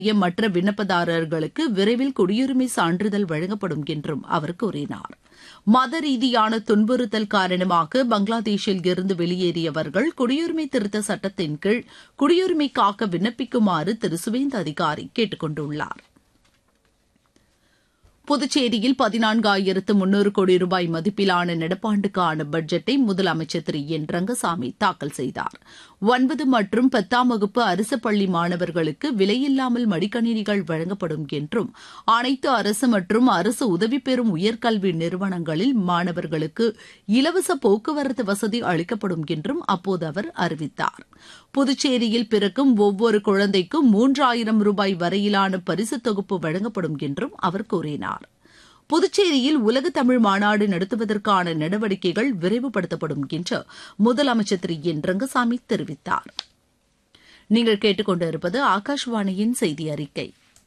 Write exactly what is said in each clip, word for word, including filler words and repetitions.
மற்ற விண்ணப்பதாரர்களுக்கு விரைவில் குடியுரிமை சான்றிதழ் வழங்கப்படும் என்றும் அவர் கூறினார். மத ரீதியான துன்புறுத்தல் காரணமாக பங்களாதேஷில் இருந்து வெளியேறியவர்கள் குடியுரிமை திருத்த சட்டத்தின் கீழ் குடியுரிமைக்காக விண்ணப்பிக்குமாறு திரு சுவேந்த அதிகாரி கேட்டுக் கொண்டுள்ளார். புதுச்சேரியில் பதினான்காயிரத்து முன்னூறு கோடி ரூபாய் மதிப்பிலான நடப்பாண்டுக்கான பட்ஜெட்டை முதலமைச்சர் திரு என் ரங்கசாமி தாக்கல் செய்தார். ஒன்பது மற்றும் பத்தாம் வகுப்பு அரசு பள்ளி மாணவர்களுக்கு விலையில்லாமல் மடிக்கணினிகள் வழங்கப்படும் என்றும் அனைத்து அரசு மற்றும் அரசு உதவி பெறும் உயர்கல்வி நிறுவனங்களில் மாணவர்களுக்கு இலவச போக்குவரத்து வசதி அளிக்கப்படும் என்றும் அப்போது அவர் அறிவித்தார். புதுச்சேரியில் பிறக்கும் ஒவ்வொரு குழந்தைக்கும் மூன்றாயிரம் ரூபாய் வரையிலான பரிசுத் தொகுப்பு வழங்கப்படும் என்றும் அவர் கூறினார். புதுச்சேரியில் உலக தமிழ் மாநாடு நடத்துவதற்கான நடவடிக்கைகள் விரைவுபடுத்தப்படும் என்று முதலமைச்சர் திரு என் ரங்கசாமி தெரிவித்தார். நீங்கள் கேட்டுக்கொண்டிருப்பது ஆகாஷவாணியின் செய்தி அறிக்கை.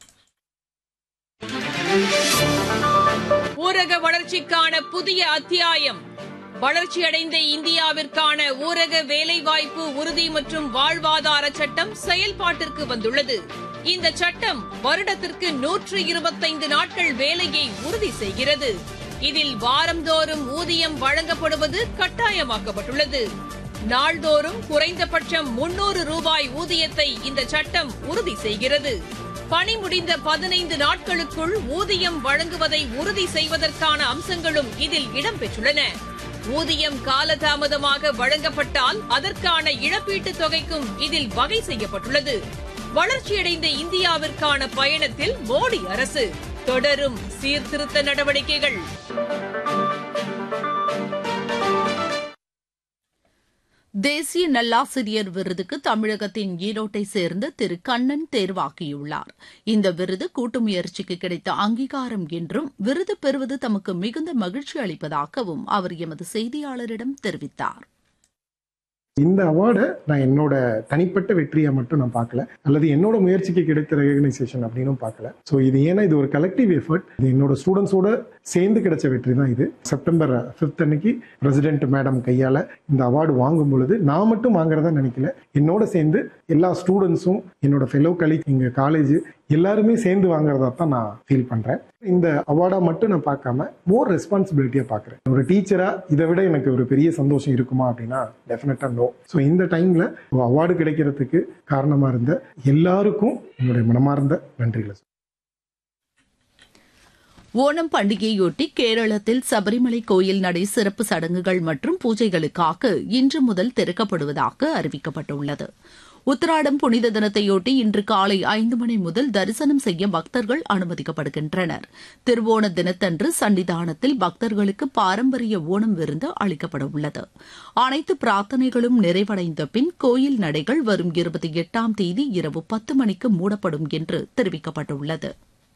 ஊரக வளர்ச்சிக்கான புதிய அத்தியாயம். வளர்ச்சியடைந்த இந்தியாவிற்கான ஊரக வேலைவாய்ப்பு உறுதி மற்றும் வாழ்வாதார சட்டம் செயல்பாட்டிற்கு வந்துள்ளது. இந்த சட்டம் வருடத்திற்கு நூற்று இருபத்தைந்து நாட்கள் வேலையை உறுதி செய்கிறது. இதில் வாரந்தோறும் ஊதியம் வழங்கப்படுவது கட்டாயமாக்கப்பட்டுள்ளது. நாள்தோறும் குறைந்தபட்சம் முன்னூறு ரூபாய் ஊதியத்தை இந்த சட்டம் உறுதி செய்கிறது. பணி முடிந்த பதினைந்து நாட்களுக்குள் ஊதியம் வழங்குவதை உறுதி செய்வதற்கான அம்சங்களும் இதில் இடம்பெற்றுள்ளன. ஊதியம் காலதாமதமாக வழங்கப்பட்டால் அதற்கான இழப்பீட்டுத் தொகைக்கும் இதில் வகை செய்யப்பட்டுள்ளது. வளர்ச்சியடைந்த இந்தியாவிற்கான பயணத்தில் மோடி அரசு தொடரும் சீர்திருத்த நடவடிக்கைகள். தேசிய நல்லாசிரியர் விருதுக்கு தமிழகத்தின் ஈரோட்டை சேர்ந்த திரு கண்ணன் தேர்வாகியுள்ளார். இந்த விருது கூட்டு முயற்சிக்கு கிடைத்த அங்கீகாரம் என்றும் விருது பெறுவது தமக்கு மிகுந்த மகிழ்ச்சி அளிப்பதாகவும் அவர் எமது செய்தியாளரிடம் தெரிவித்தார். இந்த அவார்டை நான் என்னோட தனிப்பட்ட வெற்றியை மட்டும் நான் பார்க்கல, அல்லது என்னோட முயற்சிக்கு கிடைத்த ரெகக்னைசேஷன் அப்படின்னு பார்க்கல. ஸோ இது ஏன்னா இது ஒரு கலெக்டிவ் எஃபர்ட். இது என்னோட ஸ்டூடெண்ட்ஸோட சேர்ந்து கிடைச்ச வெற்றி தான் இது. செப்டம்பர் ஃபிஃப்த் அன்னைக்கு பிரசிடென்ட் மேடம் கையால இந்த அவார்டு வாங்கும் பொழுது நான் மட்டும் வாங்குறதா நினைக்கல, என்னோட சேர்ந்து எல்லா ஸ்டூடெண்ட்ஸும் என்னோட ஃபெலோ கலீக் எங்க காலேஜ் எல்லாருமே சேர்ந்து வாங்குறதா தான் நான் ஃபீல் பண்றேன். இந்த அவார்டா மட்டும் நான் பார்க்காம மோர் ரெஸ்பான்சிபிலிட்டியா பார்க்குறேன். ஒரு டீச்சரா இதை விட எனக்கு ஒரு பெரிய சந்தோஷம் இருக்குமா அப்படின்னா டெஃபினட்டா நோ. ஸோ இந்த டைம்ல அவார்டு கிடைக்கிறதுக்கு காரணமா இருந்த எல்லாருக்கும் என்னுடைய மனமார்ந்த நன்றிகளை. ஓணம் பண்டிகையொட்டி கேரளத்தில் சபரிமலை கோயில் நடை சிறப்பு சடங்குகள் மற்றும் பூஜைகளுக்காக இன்று முதல் திறக்கப்படுவதாக அறிவிக்கப்பட்டுள்ளது. உத்திராடம் புனித தினத்தையொட்டி இன்று காலை ஐந்து மணி முதல் தரிசனம் செய்ய பக்தர்கள் அனுமதிக்கப்படுகின்றனர். திருவோண தினத்தன்று சன்னிதானத்தில் பக்தர்களுக்கு பாரம்பரிய ஓணம் விருந்து அளிக்கப்பட உள்ளது. அனைத்து பிரார்த்தனைகளும் நிறைவடைந்த பின் கோயில் நடைகள் வரும் இருபத்தி எட்டாம் தேதி இரவு பத்து மணிக்கு மூடப்படும் என்று தெரிவிக்கப்பட்டுள்ளது.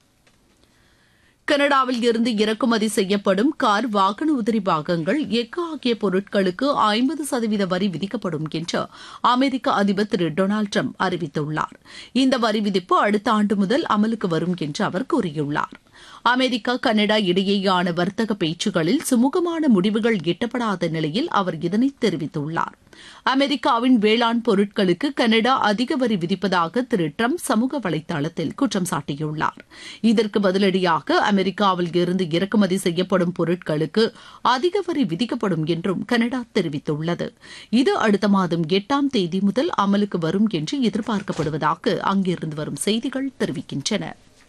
கனடாவில் இருந்து இறக்குமதி செய்யப்படும் கார், வாகன உதிரி பாகங்கள், எஃகு ஆகிய பொருட்களுக்கு ஐம்பது சதவீத வரி விதிக்கப்படும் என்று அமெரிக்க அதிபர் திரு டொனால்டு டிரம்ப் அறிவித்துள்ளார். இந்த வரி விதிப்பு அடுத்த ஆண்டு முதல் அமலுக்கு வரும் என்று அவர் கூறியுள்ளார். அமெரிக்கா கனடா இடையேயான வர்த்தக பேச்சுகளில் சுமூகமான முடிவுகள் எட்டப்படாத நிலையில் அவர் இதனை தெரிவித்துள்ளார். அமெரிக்காவின் வேளாண் பொருட்களுக்கு கனடா அதிக வரி விதிப்பதாக திரு டிரம்ப் சமூக வலைதளத்தில் குற்றம் சாட்டியுள்ளார். இதற்கு பதிலடியாக அமெரிக்காவில் இருந்து இறக்குமதி செய்யப்படும் பொருட்களுக்கு அதிக வரி விதிக்கப்படும் என்றும் கனடா தெரிவித்துள்ளது. இது அடுத்த மாதம் எட்டாம் தேதி முதல் அமலுக்கு வரும் என்று எதிர்பார்க்கப்படுவதாக அங்கிருந்து வரும் செய்திகள் தெரிவிக்கின்றன.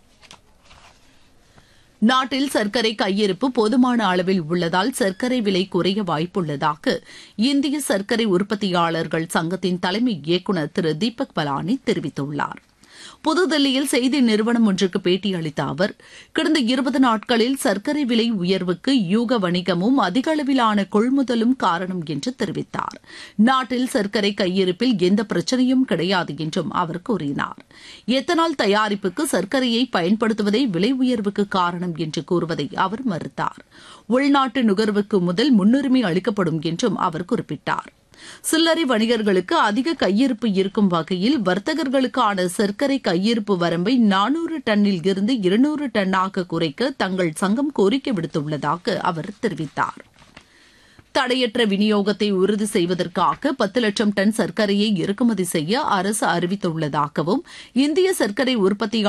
நாட்டில் சர்க்கரை கையிருப்பு போதுமான அளவில் உள்ளதால் சர்க்கரை விலை குறைய வாய்ப்புள்ளதாக இந்திய சர்க்கரை உற்பத்தியாளர்கள் சங்கத்தின் தலைமை இயக்குநர் திரு தீபக் பலானி தெரிவித்துள்ளார். புதுதில்லியில் செய்தி நிறுவனம் ஒன்றுக்கு பேட்டியளித்த அவர், கடந்த இருபது நாட்களில் சர்க்கரை விலை உயர்வுக்கு யூக வணிகமும் அதிக அளவிலான கொள்முதலும் காரணம் என்று தெரிவித்தார். நாட்டில் சர்க்கரை கையிருப்பில் எந்த பிரச்சனையும் கிடையாது என்றும் அவர் கூறினார். எத்தனால் தயாரிப்புக்கு சர்க்கரையை பயன்படுத்துவதே விலை உயர்வுக்கு காரணம் என்று கூறுவதை அவர் மறுத்தார். உள்நாட்டு நுகர்வுக்கு முதல் முன்னுரிமை அளிக்கப்படும் என்றும் அவர் குறிப்பிட்டார். சில்லறை வணிகர்களுக்கு அதிக கையிருப்பு இருக்கும் வகையில் வர்த்தகர்களுக்கான சர்க்கரை கையிருப்பு வரம்பை நானூறு டன்னில் இருந்து இருநூறு டன்னாக குறைக்க தங்கள் சங்கம் கோரிக்கை விடுத்துள்ளதாக அவர் தெரிவித்தார். தடையற்ற விநியோகத்தை உறுதி செய்வதற்காக பத்து லட்சம் டன் சர்க்கரையை இறக்குமதி செய்ய அரசு அறிவித்துள்ளதாகவும் இந்திய சர்க்கரை உற்பத்தி